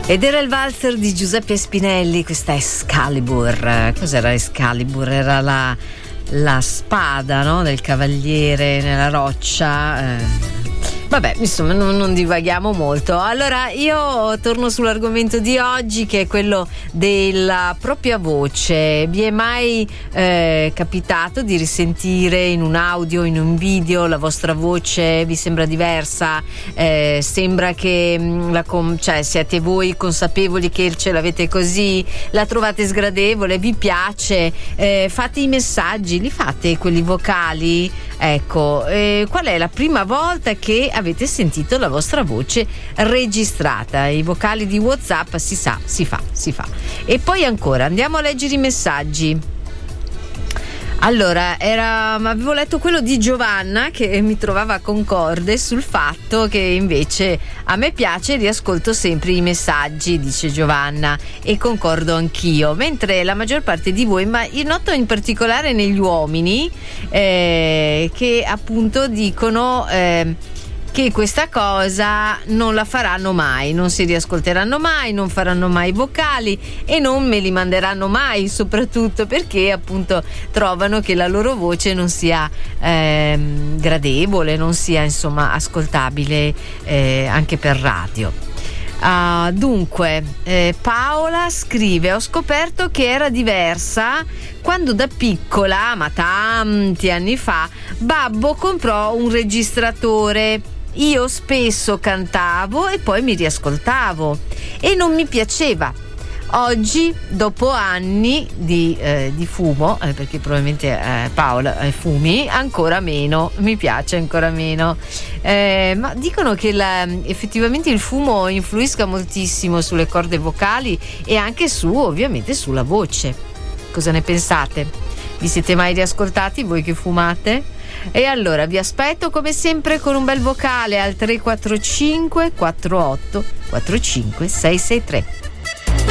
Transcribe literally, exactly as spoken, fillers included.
Ed era il valzer di Giuseppe Spinelli, questa Excalibur. Cos'era Excalibur? Era la, la spada, no? Del cavaliere nella roccia. Eh. Vabbè, insomma, non, non divaghiamo molto. Allora, io torno sull'argomento di oggi, che è quello della propria voce. Vi è mai eh, capitato di risentire in un audio, in un video, la vostra voce? Vi sembra diversa? Eh, sembra che la com- cioè, siete voi consapevoli che ce l'avete così? La trovate sgradevole? Vi piace? Eh, fate i messaggi? Li fate quelli vocali? Ecco, eh, qual è la prima volta che avete sentito la vostra voce registrata? I vocali di WhatsApp si sa, si fa, si fa. E poi ancora andiamo a leggere i messaggi. Allora, era, avevo letto quello di Giovanna, che mi trovava concorde sul fatto che invece a me piace e riascolto sempre i messaggi, dice Giovanna, e concordo anch'io, mentre la maggior parte di voi, ma io noto in particolare negli uomini eh, che appunto dicono eh, che questa cosa non la faranno mai, non si riascolteranno mai, non faranno mai vocali e non me li manderanno mai, soprattutto perché appunto trovano che la loro voce non sia ehm, gradevole, non sia insomma ascoltabile eh, anche per radio. Uh, dunque eh, Paola scrive: ho scoperto che era diversa quando da piccola, ma tanti anni fa, babbo comprò un registratore. Io spesso cantavo e poi mi riascoltavo e non mi piaceva. Oggi, dopo anni di, eh, di fumo, eh, perché probabilmente eh, Paola eh, fumi, ancora meno, mi piace ancora meno. Eh, ma dicono che la, effettivamente il fumo influisca moltissimo sulle corde vocali e anche su, ovviamente, sulla voce. Cosa ne pensate? Vi siete mai riascoltati voi che fumate? E allora vi aspetto come sempre con un bel vocale al tre quattro cinque quattro otto quattro cinque sei sei tre.